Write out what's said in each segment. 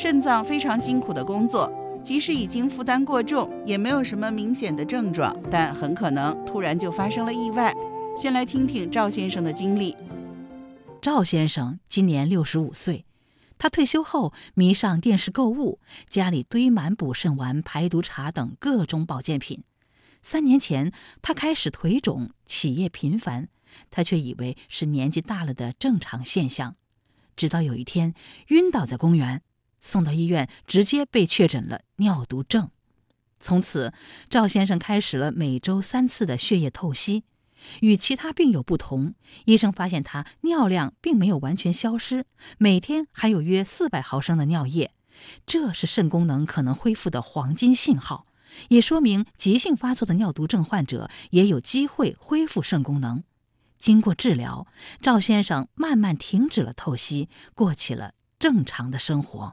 肾脏非常辛苦的工作，即使已经负担过重，也没有什么明显的症状，但很可能突然就发生了意外。先来听听赵先生的经历。 赵先生今年65岁，他退休后迷上电视购物，家里堆满补肾丸、排毒茶等各种保健品。3年前，他开始腿肿、起夜频繁，他却以为是年纪大了的正常现象。直到有一天晕倒在公园，送到医院，直接被确诊了尿毒症。从此，赵先生开始了每周3次的血液透析。与其他病友不同，医生发现他尿量并没有完全消失，每天还有约400毫升的尿液，这是肾功能可能恢复的黄金信号，也说明急性发作的尿毒症患者也有机会恢复肾功能。经过治疗，赵先生慢慢停止了透析，过起了正常的生活。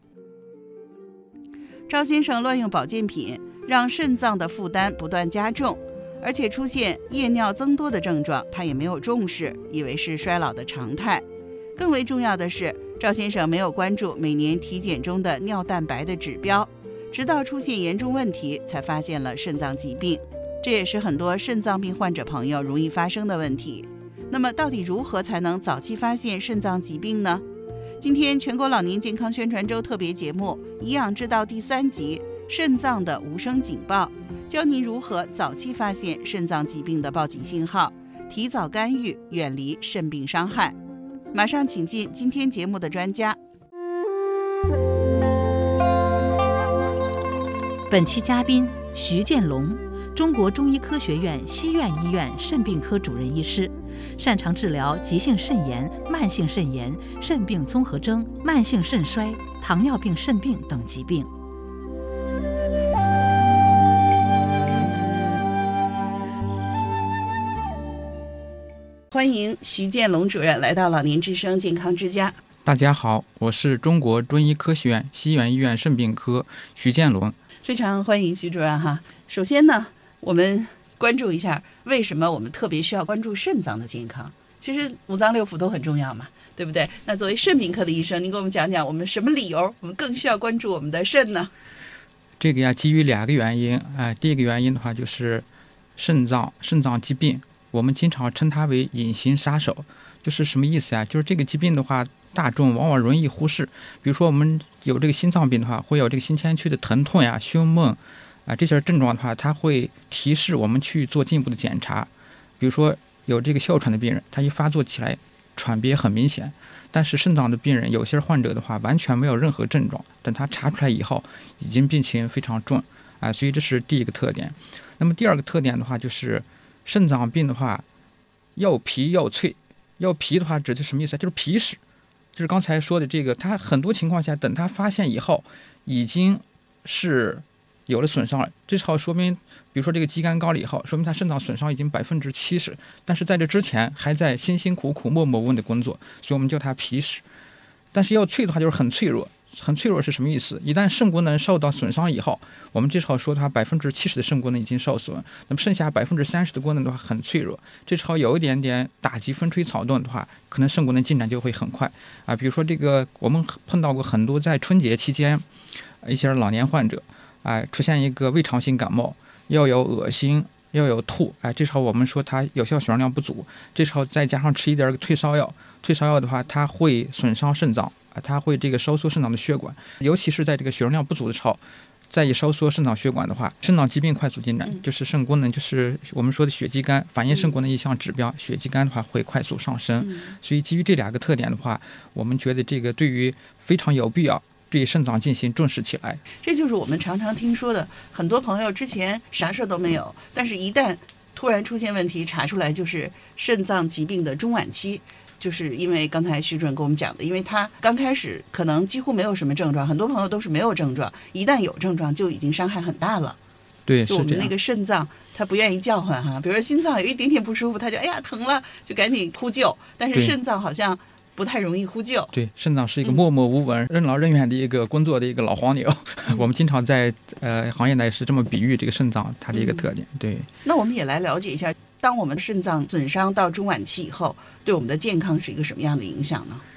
赵先生乱用保健品，让肾脏的负担不断加重，而且出现夜尿增多的症状，他也没有重视，以为是衰老的常态。更为重要的是，赵先生没有关注每年体检中的尿蛋白的指标，直到出现严重问题才发现了肾脏疾病。这也是很多肾脏病患者朋友容易发生的问题。那么到底如何才能早期发现肾脏疾病呢？今天全国老年健康宣传周特别节目《营养之道》第3集肾脏的无声警报，教您如何早期发现肾脏疾病的报警信号，提早干预，远离肾病伤害。马上请进今天节目的专家。 本期嘉宾徐建龙，中国中医科学院西苑医院肾病科主任医师，擅长治疗急性肾炎、慢性肾炎、肾病综合征、慢性肾衰、糖尿病肾病等疾病。 欢迎徐建龙主任来到老年之声健康之家。 大家好，我是中国中医科学院西苑医院肾病科徐建龙。 非常欢迎徐主任哈。首先呢，我们关注一下为什么我们特别需要关注肾脏的健康。其实五脏六腑都很重要嘛，对不对？那作为肾病科的医生，您给我们讲讲，我们什么理由我们更需要关注我们的肾呢？ 这个呀，基于2个原因。第一个原因的话就是肾脏疾病，我们经常称它为隐形杀手。就是什么意思呀？就是这个疾病的话，大众往往容易忽视。比如说我们有这个心脏病的话，会有这个心前区的疼痛呀、胸闷这些症状的话，它会提示我们去做进一步的检查。比如说有这个哮喘的病人，他一发作起来喘憋很明显，但是肾脏的病人有些患者的话完全没有任何症状，等他查出来以后已经病情非常重所以这是第一个特点。那么第二个特点的话，就是肾脏病的话又皮又脆。要皮的话指的是什么意思？就是皮实，就是刚才说的这个，它很多情况下等它发现以后已经是有了损伤了，这好说明，比如说这个肌酐高了以后，说明它肾脏损伤已经70%，但是在这之前还在辛辛苦苦默默无闻的工作，所以我们叫它皮实。但是要脆的话就是很脆弱。很脆弱是什么意思？一旦肾功能受到损伤以后，我们至少说它70%的肾功能已经受损，那么剩下30%的功能的话很脆弱，至少有一点点打击风吹草动的话，可能肾功能进展就会很快比如说这个我们碰到过很多在春节期间一些老年患者出现一个胃肠性感冒，要有恶心，要有吐至少我们说它有效血容量不足，至少再加上吃一点退烧药的话，它会损伤肾脏它会这个收缩肾脏的血管，尤其是在这个血容量不足的时候，再一收缩肾脏血管的话，肾脏疾病快速进展，就是肾功能，就是我们说的血肌酐，反映肾功能一项指标，血肌酐的话会快速上升。所以基于这2个特点的话，我们觉得这个对于非常有必要对肾脏进行重视起来。 这就是我们常常听说的，很多朋友之前啥事都没有，但是一旦突然出现问题，查出来就是肾脏疾病的中晚期。就是因为刚才徐主任跟我们讲的，因为他刚开始可能几乎没有什么症状，很多朋友都是没有症状，一旦有症状就已经伤害很大了。 对， 就我们那个肾脏它不愿意叫唤哈，比如说心脏有一点点不舒服，它就哎呀疼了，就赶紧呼救，但是肾脏好像不太容易呼救。 对，肾脏是一个默默无闻、任劳任怨的一个工作的一个老黄牛。我们经常在行业内是这么比喻这个肾脏它的一个特点。对， 那我们也来了解一下，当我们肾脏损伤到中晚期以后，对我们的健康是一个什么样的影响呢？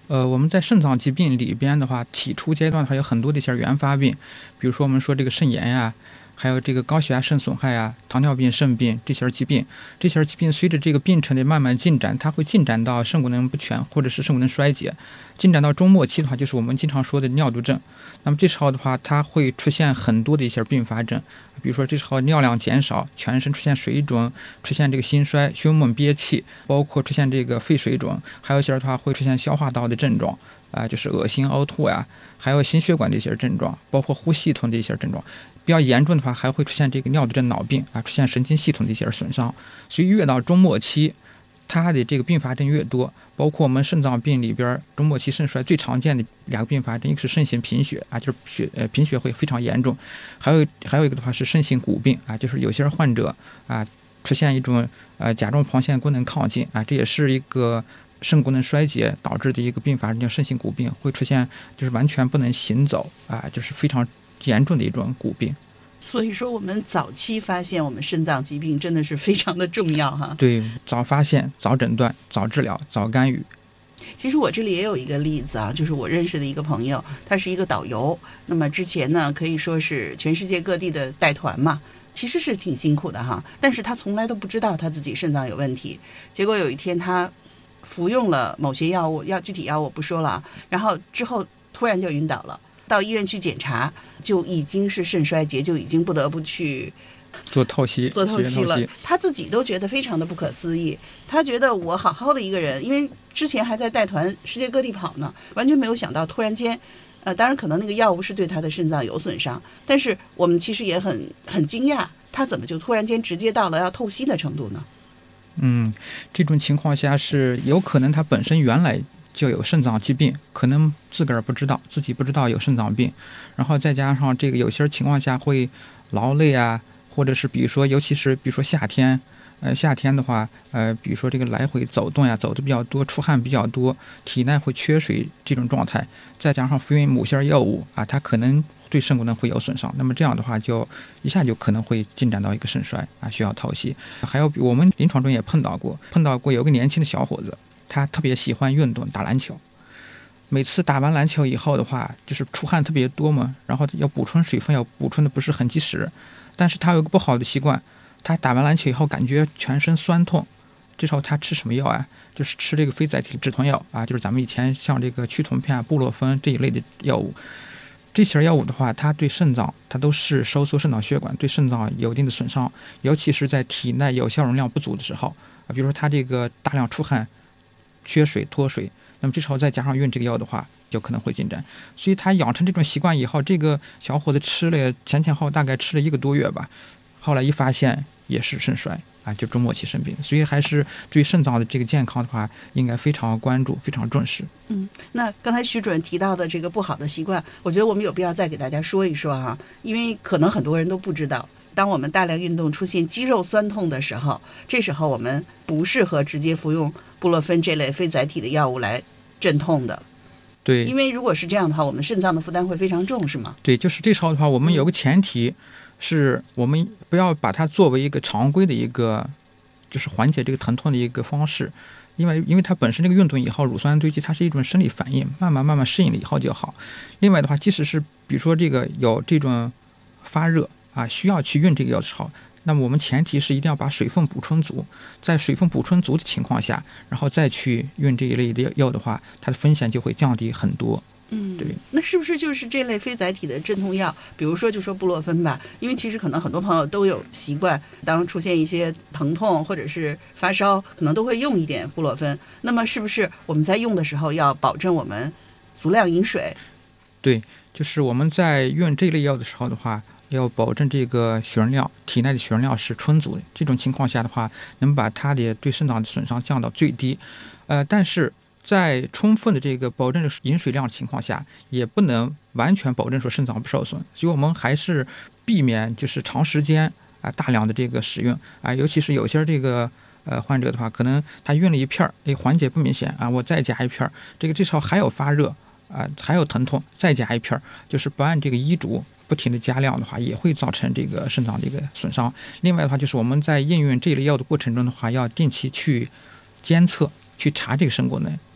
我们在肾脏疾病里边的话，起初阶段的话有很多的一些原发病，比如说我们说这个肾炎呀，还有这个高血压肾损害啊、糖尿病、肾病这些疾病，随着这个病程的慢慢进展，它会进展到肾功能不全或者是肾功能衰竭，进展到中末期的话，就是我们经常说的尿毒症。那么这时候的话，它会出现很多的一些并发症，比如说这时候尿量减少，全身出现水肿，出现这个心衰、胸闷憋气，包括出现这个肺水肿，还有一些的话会出现消化道的症状就是恶心、呕吐呀，还有心血管的一些症状，包括呼吸系统的一些症状。比较严重的话，还会出现这个尿毒症脑病出现神经系统的一些损伤。所以越到中末期，它的这个并发症越多，包括我们肾脏病里边中末期肾衰最常见的2个并发症，一个是肾性贫血就是贫血会非常严重，还有一个的话是肾性骨病就是有些患者出现一种甲状旁腺功能亢进这也是一个肾功能衰竭导致的一个并发症，叫肾性骨病，会出现就是完全不能行走就是非常严重的一种骨病。 所以说我们早期发现我们肾脏疾病真的是非常的重要哈。 对，早发现、早诊断、早治疗、早干预。 其实我这里也有一个例子就是我认识的一个朋友，他是一个导游，那么之前呢可以说是全世界各地的带团嘛，其实是挺辛苦的哈，但是他从来都不知道他自己肾脏有问题，结果有一天他服用了某些药物，具体药物我不说了，然后之后突然就晕倒了，到医院去检查，就已经是肾衰竭，就已经不得不去做透析了。他自己都觉得非常的不可思议，他觉得我好好的一个人，因为之前还在带团世界各地跑呢，完全没有想到突然间当然可能那个药物是对他的肾脏有损伤，但是我们其实也很惊讶，他怎么就突然间直接到了要透析的程度呢？ 这种情况下是有可能他本身原来就有肾脏疾病，可能自己不知道有肾脏病，然后再加上这个有些情况下会劳累或者是尤其是比如说夏天的话比如说这个来回走动走的比较多，出汗比较多，体内会缺水这种状态，再加上服用某些药物它可能对肾功能会有损伤，那么这样的话就一下就可能会进展到一个肾衰需要透析。还有我们临床中也碰到过有个年轻的小伙子，他特别喜欢运动，打篮球，每次打完篮球以后的话就是出汗特别多嘛，然后要补充水分，要补充的不是很及时，但是他有个不好的习惯，他打完篮球以后感觉全身酸痛，这时候他吃什么药就是吃这个非甾体止痛药就是咱们以前像这个趋痛片布洛芬这一类的药物。这些药物的话，它对肾脏它都是收缩肾脏血管，对肾脏有一定的损伤，尤其是在体内有效容量不足的时候比如说他这个大量出汗、缺水、脱水，那么这时候再加上用这个药的话，就可能会进展。所以他养成这种习惯以后，这个小伙子吃了前后大概吃了1个多月吧，后来一发现也是肾衰就中末期肾病。所以还是对肾脏的这个健康的话，应该非常关注、非常重视。 那刚才徐主任提到的这个不好的习惯，我觉得我们有必要再给大家说一说因为可能很多人都不知道，当我们大量运动出现肌肉酸痛的时候，这时候我们不适合直接服用布洛芬这类非甾体的药物来镇痛的。 对， 因为如果是这样的话，我们肾脏的负担会非常重，是吗？ 对，就是这时候的话，我们有个前提是我们不要把它作为一个常规的一个就是缓解这个疼痛的一个方式，因为它本身这个运动以后乳酸堆积，它是一种生理反应，慢慢适应了以后就好。另外的话，即使是比如说这个有这种发热需要去用这个药的时候，那么我们前提是一定要把水分补充足，在水分补充足的情况下，然后再去用这一类的药的话，它的风险就会降低很多。对， 那是不是就是这类非甾体的镇痛药，比如说就说布洛芬吧，因为其实可能很多朋友都有习惯，当出现一些疼痛或者是发烧，可能都会用一点布洛芬，那么是不是我们在用的时候要保证我们足量饮水？ 对，就是我们在用这类药的时候的话，要保证这个血容量，体内的血容量是充足的，这种情况下的话，能把它的对肾脏的损伤降到最低。但是在充分的这个保证饮水量的情况下，也不能完全保证说肾脏不受损，所以我们还是避免就是长时间大量的这个使用尤其是有些这个患者的话，可能他用了一片缓解不明显我再加一片，这时候还有发热还有疼痛，再加一片，就是不按这个医嘱不停的加量的话，也会造成这个肾脏的一个损伤。另外的话，就是我们在应用这类药的过程中的话，要定期去监测、去查这个肾功能，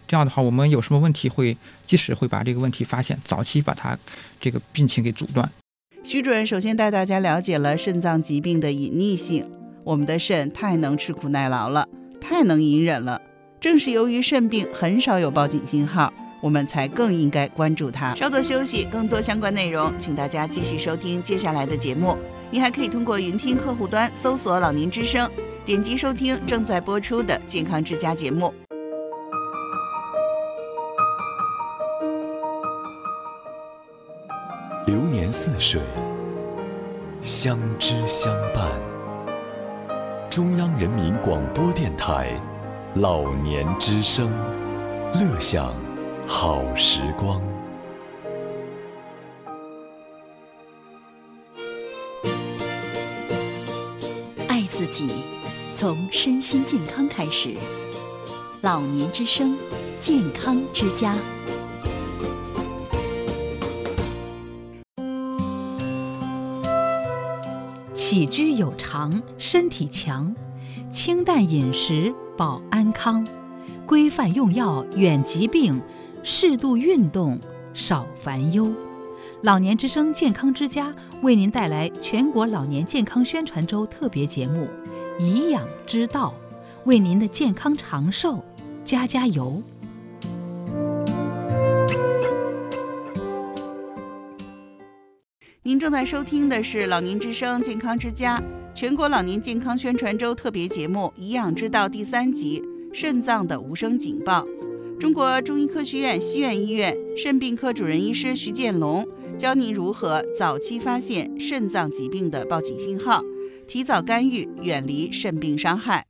这样的话，我们有什么问题及时会把这个问题发现，早期把它这个病情给阻断。 徐主任首先带大家了解了肾脏疾病的隐匿性。我们的肾太能吃苦耐劳了，太能隐忍了。正是由于肾病很少有报警信号，我们才更应该关注它。稍作休息，更多相关内容，请大家继续收听接下来的节目。你还可以通过云听客户端搜索老年之声，点击收听正在播出的健康之家节目。 流年似水，相知相伴。中央人民广播电台老年之声，乐享好时光。 爱自己，从身心健康开始。老年之声，健康之家。 起居有常，身体强；清淡饮食，保安康；规范用药，远疾病；适度运动，少烦忧。老年之声健康之家为您带来全国老年健康宣传周特别节目《颐养之道》，为您的健康长寿加油。 您正在收听的是老年之声健康之家全国老年健康宣传周特别节目《颐养之道》第3集肾脏的无声警报。中国中医科学院西苑医院肾病科主任医师徐建龙教您如何早期发现肾脏疾病的报警信号，提早干预，远离肾病伤害。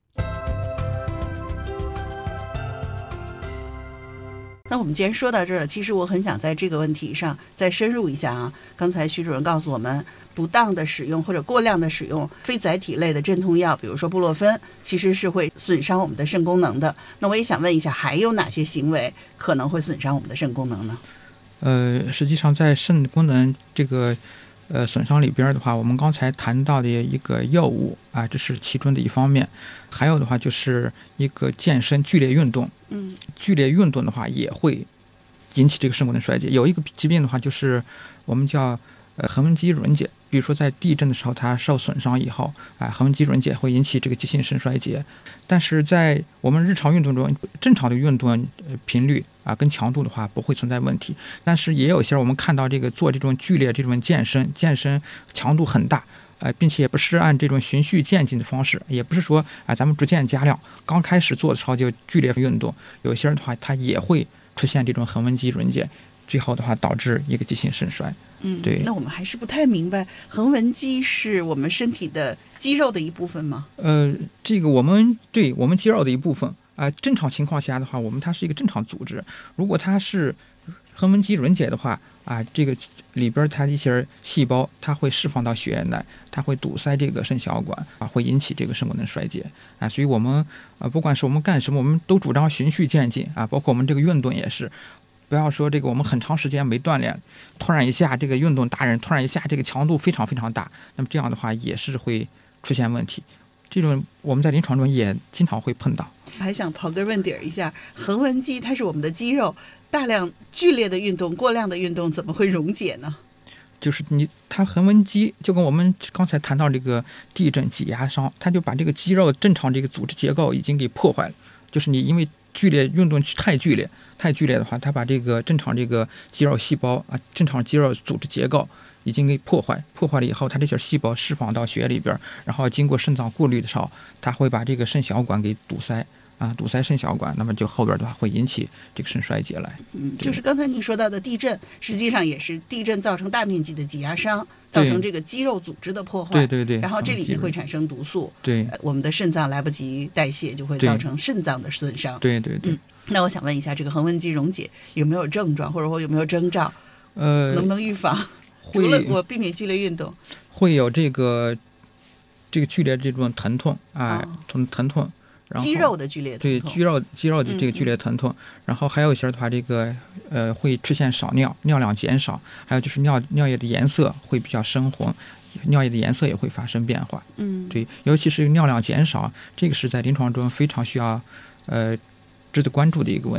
那我们既然说到这儿了，其实我很想在这个问题上再深入一下啊。刚才徐主任告诉我们，不当的使用或者过量的使用非甾体类的镇痛药，比如说布洛芬，其实是会损伤我们的肾功能的。那我也想问一下，还有哪些行为可能会损伤我们的肾功能呢？ 实际上在肾功能这个损伤里边的话，我们刚才谈到的一个药物啊，这是其中的一方面。还有的话就是一个健身剧烈运动，剧烈运动的话也会引起这个肾功能衰竭。有一个疾病的话就是我们叫横纹肌溶解，比如说在地震的时候它受损伤以后横纹肌溶解会引起这个急性肾衰竭。但是在我们日常运动中，正常的运动频率跟强度的话不会存在问题。但是也有些我们看到这个做这种剧烈这种健身强度很大，并且也不是按这种循序渐进的方式，也不是说咱们逐渐加量，刚开始做的时候就剧烈运动，有些人的话他也会出现这种横纹肌溶解，最后的话导致一个急性肾衰。对。 那我们还是不太明白，横纹肌是我们身体的肌肉的一部分吗？ 这个我们肌肉的一部分正常情况下的话，它是一个正常组织。如果它是横纹肌溶解的话这个里边它一些细胞它会释放到血液内，它会堵塞这个肾小管会引起这个肾功能衰竭所以我们不管是我们干什么，我们都主张循序渐进包括我们这个运动也是。不要说这个我们很长时间没锻炼，突然一下这个运动达人，突然一下这个强度非常非常大，那么这样的话也是会出现问题。这种我们在临床中也经常会碰到。 还想刨根问底一下，横纹肌它是我们的肌肉，大量剧烈的运动、过量的运动怎么会溶解呢？ 就是它横纹肌就跟我们刚才谈到这个地震挤压伤，它就把这个肌肉正常这个组织结构已经给破坏了。就是你因为剧烈运动太剧烈的话，它把这个正常这个肌肉细胞正常肌肉组织结构已经给破坏了以后，它这些细胞释放到血液里边，然后经过肾脏过滤的时候，它会把这个肾小管给堵塞肾小管，那么就后边的话会引起这个肾衰竭来。 就是刚才您说到的地震，实际上也是地震造成大面积的挤压伤，造成这个肌肉组织的破坏。 对。 然后这里面会产生毒素， 对， 我们的肾脏来不及代谢，就会造成肾脏的损伤。 对。 那我想问一下，这个横纹肌溶解有没有症状，或者说有没有征兆？能不能预防？除了我避免剧烈运动， 会有这个剧烈这种疼痛疼痛。然后肌肉的剧烈疼痛， 对肌肉的这个剧烈疼痛，然后还有一些的话，这个会出现少尿量减少，还有就是尿液的颜色会比较深红，尿液的颜色也会发生变化。对，尤其是尿量减少，这个是在临床中非常需要值得关注的一个问题。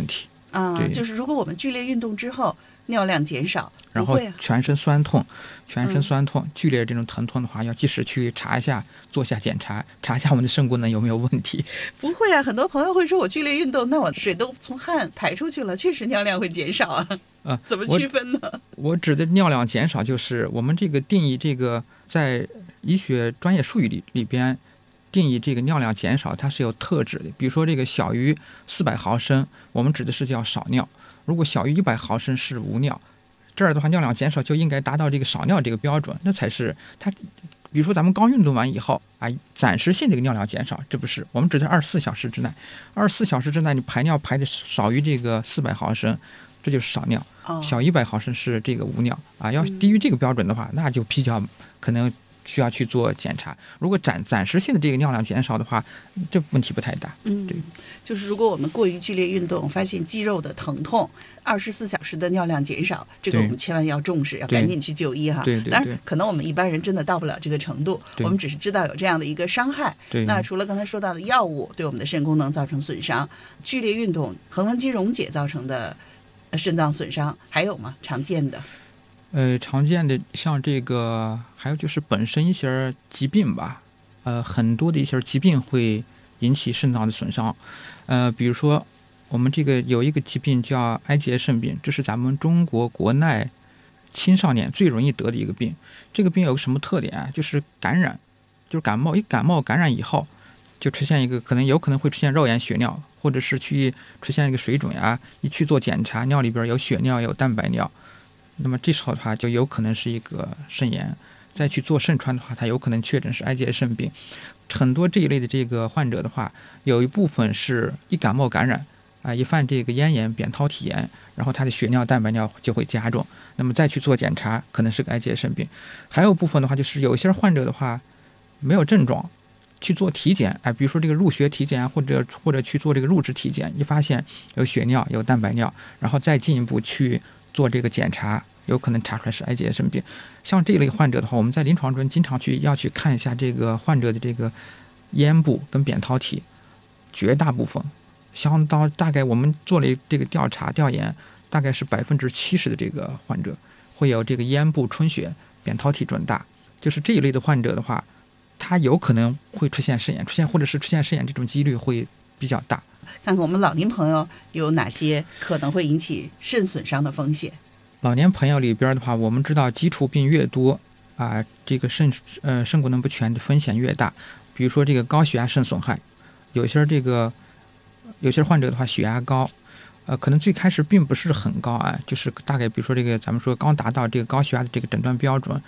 对就是如果我们剧烈运动之后尿量减少， 然后不会啊全身酸痛，剧烈这种疼痛的话，要及时去查一下，做一下检查，查一下我们的肾功能有没有问题。 不会啊，很多朋友会说我剧烈运动，那我水都从汗排出去了，确实尿量会减少啊。怎么区分呢？ 我指的尿量减少，就是我们这个定义这个在医学专业术语里边定义这个尿量减少，它是有特质的。比如说这个小于400毫升，我们指的是叫少尿；如果小于100毫升是无尿。这儿的话，尿量减少就应该达到这个少尿这个标准，那才是它。比如说咱们刚运动完以后啊，暂时性这个尿量减少，这不是我们指的24小时之内。24小时之内你排尿排的少于这个400毫升，这就是少尿；小100毫升是这个无尿啊。要低于这个标准的话，那就比较可能需要去做检查。如果暂时性的这个尿量减少的话，这问题不太大。对， 就是如果我们过于剧烈运动，发现肌肉的疼痛，24小时的尿量减少，这个我们千万要重视，要赶紧去就医哈。 对， 当然可能我们一般人真的到不了这个程度，我们只是知道有这样的一个伤害。那除了刚才说到的药物对我们的肾功能造成损伤，剧烈运动、横纹肌溶解造成的肾脏损伤还有吗？常见的？ 常见的像这个，还有就是本身一些疾病吧，很多的一些疾病会引起肾脏的损伤，比如说我们这个有一个疾病叫埃结肾病，这是咱们中国国内青少年最容易得的一个病。这个病有个什么特点啊？就是感染，就是感冒，一感冒感染以后，就出现一个有可能会出现肉眼血尿，或者是出现一个水肿呀，一去做检查，尿里边有血尿有蛋白尿。那么这时候的话，就有可能是一个肾炎，再去做肾穿的话，它有可能确诊是埃结肾病。很多这一类的这个患者的话，有一部分是一感冒感染一犯这个咽炎、扁桃体炎，然后他的血尿、蛋白尿就会加重。那么再去做检查，可能是个埃结肾病。还有部分的话，就是有一些患者的话没有症状，去做体检，比如说这个入学体检或者去做这个入职体检，一发现有血尿、有蛋白尿，然后再进一步去做这个检查，有可能查出来是埃结肾病。像这类患者的话，我们在临床中经常要去看一下这个患者的这个咽部跟扁桃体，绝大部分大概我们做了这个调研，大概是70%的这个患者会有这个咽部出血、扁桃体肿大。就是这一类的患者的话，他有可能会出现肾炎，或者是出现肾炎这种几率会比较大。 看看我们老年朋友有哪些可能会引起肾损伤的风险。 老年朋友里边的话，我们知道基础病越多这个肾功能不全的风险越大。比如说这个高血压肾损害，有些患者的话血压高，可能最开始并不是很高就是大概比如说这个咱们说刚达到这个高血压的这个诊断标准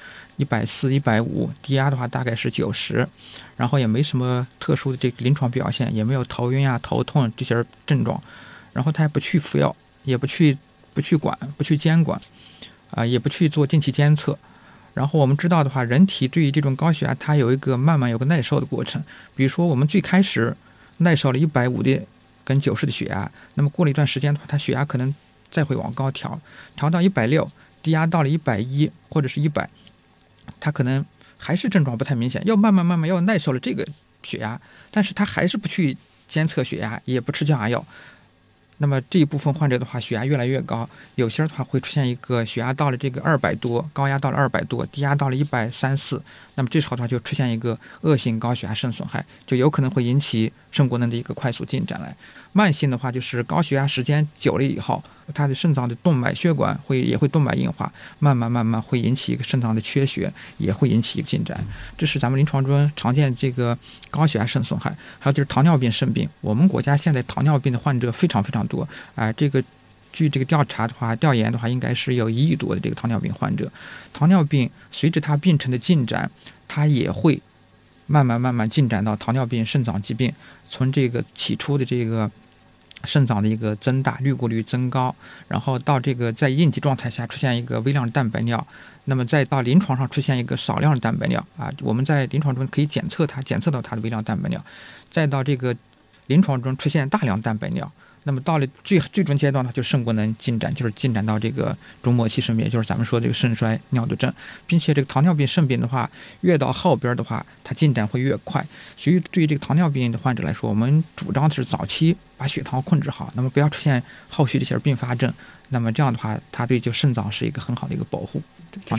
140、150，低压的话大概是90，然后也没什么特殊的这个临床表现，也没有头晕头痛这些症状，然后他也不去服药，也不去管，不去监管也不去做定期监测。然后我们知道的话，人体对于这种高血压它有一个慢慢有个耐受的过程。比如说我们最开始耐受了150的跟90的血压，那么过了一段时间的话，它血压可能再会往高调到160，低压到了110或者是100，它可能还是症状不太明显，要慢慢要耐受了这个血压，但是它还是不去监测血压，也不吃降压药。那么这一部分患者的话，血压越来越高，有些的话会出现一个血压到了这个200多，高压到了200多，低压到了130、140，那么这时候的话就出现一个恶性高血压肾损害，就有可能会引起肾功能的一个快速进展来。慢性的话就是高血压时间久了以后，它的肾脏的动脉血管也会动脉硬化，慢慢会引起一个肾脏的缺血，也会引起一个进展。这是咱们临床中常见这个高血压肾损害。还有就是糖尿病肾病，我们国家现在糖尿病的患者非常非常多据这个调研的话，应该是有1亿多的这个糖尿病患者。糖尿病随着它病程的进展，它也会慢慢进展到糖尿病肾脏疾病，从这个起初的这个肾脏的一个增大，滤过率增高，然后到这个在应急状态下出现一个微量的蛋白尿，那么再到临床上出现一个少量的蛋白尿我们在临床中可以检测到它的微量蛋白尿，再到这个临床中出现大量蛋白尿， 那么到了最终阶段呢，就肾功能进展，就是进展到这个中末期肾病，就是咱们说这个肾衰尿毒症，并且这个糖尿病肾病的话，越到后边的话，它进展会越快。所以对于这个糖尿病的患者来说，我们主张的是早期把血糖控制好，那么不要出现后续这些并发症。那么这样的话，它对就肾脏是一个很好的一个保护。